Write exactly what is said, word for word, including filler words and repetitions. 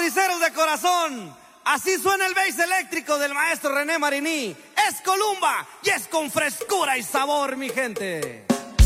rodiceros de corazón, así suena el bass eléctrico del maestro René Mariní. Es Columba y es con frescura y sabor, mi gente.